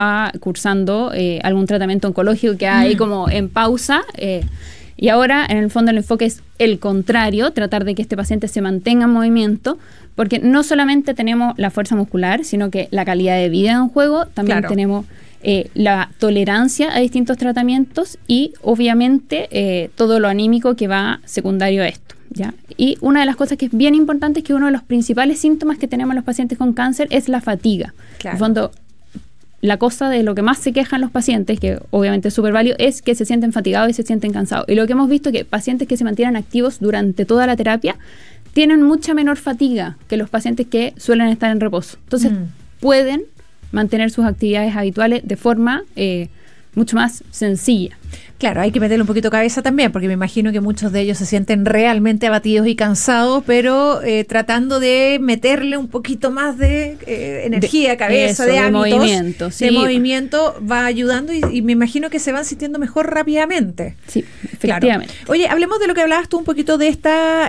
cursando algún tratamiento oncológico que hay como en pausa. Y ahora, en el fondo, el enfoque es el contrario, tratar de que este paciente se mantenga en movimiento, porque no solamente tenemos la fuerza muscular, sino que la calidad de vida en juego, también tenemos la tolerancia a distintos tratamientos y, obviamente, todo lo anímico que va secundario a esto, ¿ya? Y una de las cosas que es bien importante es que uno de los principales síntomas que tenemos los pacientes con cáncer es la fatiga. En el fondo, la cosa de lo que más se quejan los pacientes, que obviamente es súper válido, es que se sienten fatigados y se sienten cansados. Y lo que hemos visto es que pacientes que se mantienen activos durante toda la terapia tienen mucha menor fatiga que los pacientes que suelen estar en reposo. Entonces, pueden mantener sus actividades habituales de forma mucho más sencilla. Claro, hay que meterle un poquito de cabeza también, porque me imagino que muchos de ellos se sienten realmente abatidos y cansados, pero tratando de meterle un poquito más de energía, cabeza, de hábitos, movimiento, sí. De movimiento, va ayudando y me imagino que se van sintiendo mejor rápidamente. Sí, efectivamente. Claro. Oye, hablemos de lo que hablabas tú un poquito de esta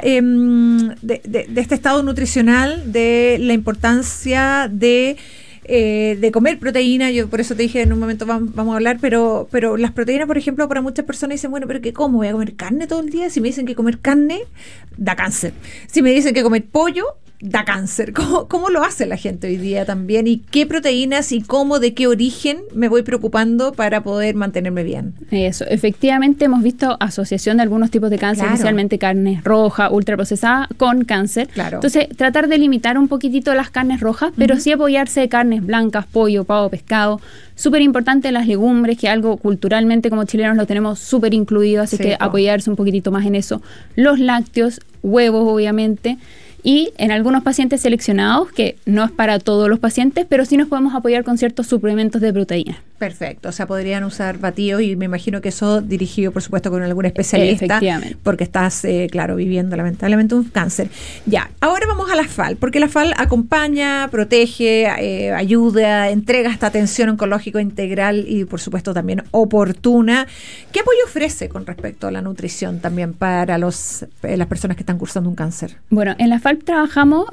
de este estado nutricional, de la importancia de comer proteína. Yo por eso te dije en un momento vamos a hablar, pero las proteínas, por ejemplo, para muchas personas dicen, bueno, pero ¿qué como? ¿Voy a comer carne todo el día? Si me dicen que comer carne, da cáncer. Si me dicen que comer pollo, da cáncer. ¿Cómo lo hace la gente hoy día también? ¿Y qué proteínas y cómo, de qué origen me voy preocupando para poder mantenerme bien? Eso, efectivamente hemos visto asociación de algunos tipos de cáncer, especialmente carnes rojas, ultraprocesadas, con cáncer. Entonces, tratar de limitar un poquitito las carnes rojas, pero sí apoyarse de carnes blancas, pollo, pavo, pescado. Súper importante las legumbres, que algo culturalmente como chilenos lo tenemos súper incluido, así que apoyarse un poquitito más en eso. Los lácteos, huevos, obviamente. Y en algunos pacientes seleccionados, que no es para todos los pacientes, pero sí nos podemos apoyar con ciertos suplementos de proteína. Perfecto, o sea, podrían usar batidos y me imagino que eso dirigido, por supuesto, con algún especialista. Efectivamente. Porque estás, viviendo lamentablemente un cáncer. Ya, ahora vamos a la FAL, porque la FAL acompaña, protege, ayuda, entrega esta atención oncológica integral y, por supuesto, también oportuna. ¿Qué apoyo ofrece con respecto a la nutrición también para las personas que están cursando un cáncer? Bueno, en la FAL trabajamos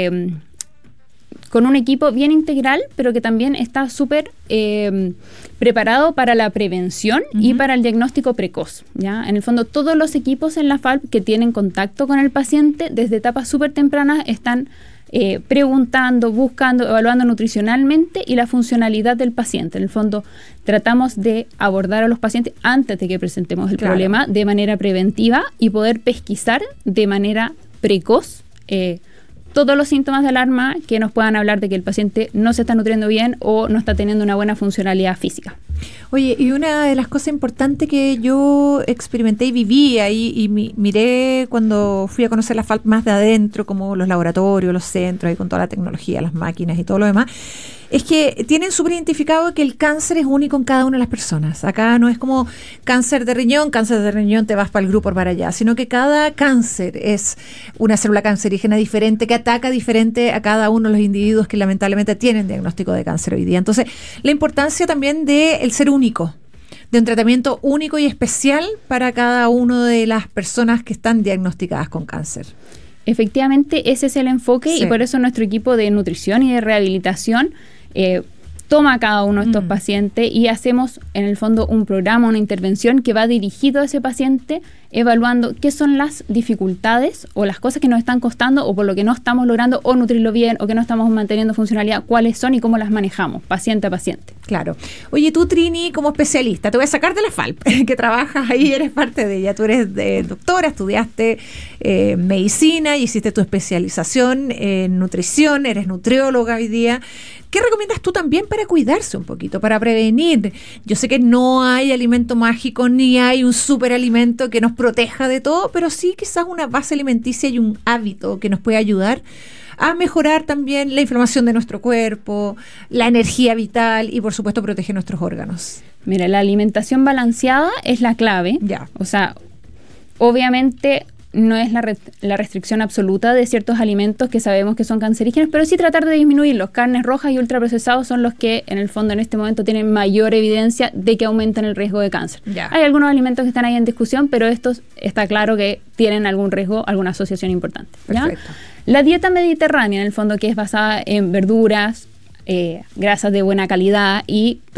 con un equipo bien integral, pero que también está súper preparado para la prevención y para el diagnóstico precoz, ¿ya? En el fondo, todos los equipos en la FAL que tienen contacto con el paciente desde etapas súper tempranas están preguntando, buscando, evaluando nutricionalmente y la funcionalidad del paciente. En el fondo, tratamos de abordar a los pacientes antes de que presentemos el problema de manera preventiva y poder pesquisar de manera precoz todos los síntomas de alarma que nos puedan hablar de que el paciente no se está nutriendo bien o no está teniendo una buena funcionalidad física. Oye, y una de las cosas importantes que yo experimenté y viví ahí y miré cuando fui a conocer la FAL más de adentro, como los laboratorios, los centros, y con toda la tecnología, las máquinas y todo lo demás, es que tienen súper identificado que el cáncer es único en cada una de las personas. Acá no es como cáncer de riñón te vas para el grupo para allá, sino que cada cáncer es una célula cancerígena diferente que ataca diferente a cada uno de los individuos que lamentablemente tienen diagnóstico de cáncer hoy día. Entonces, la importancia también del ser único, de un tratamiento único y especial para cada una de las personas que están diagnosticadas con cáncer. Efectivamente, ese es el enfoque y por eso nuestro equipo de nutrición y de rehabilitación toma a cada uno de estos pacientes y hacemos en el fondo un programa, una intervención que va dirigido a ese paciente evaluando qué son las dificultades o las cosas que nos están costando o por lo que no estamos logrando o nutrirlo bien o que no estamos manteniendo funcionalidad, cuáles son y cómo las manejamos, paciente a paciente. Claro. Oye, tú, Trini, como especialista, te voy a sacar de la FAL, que trabajas ahí, eres parte de ella. Tú eres doctora, estudiaste medicina y hiciste tu especialización en nutrición, eres nutrióloga hoy día. ¿Qué recomiendas tú también para cuidarse un poquito, para prevenir? Yo sé que no hay alimento mágico ni hay un superalimento que nos proteja de todo, pero sí quizás una base alimenticia y un hábito que nos puede ayudar a mejorar también la inflamación de nuestro cuerpo, la energía vital y, por supuesto, proteger nuestros órganos. Mira, la alimentación balanceada es la clave. Ya. O sea, obviamente no es la restricción absoluta de ciertos alimentos que sabemos que son cancerígenos, pero sí tratar de disminuirlos. Carnes rojas y ultraprocesados son los que en el fondo en este momento tienen mayor evidencia de que aumentan el riesgo de cáncer. Ya. Hay algunos alimentos que están ahí en discusión, pero estos está claro que tienen algún riesgo, alguna asociación importante, ¿ya? Perfecto. La dieta mediterránea, en el fondo, que es basada en verduras, grasas de buena calidad y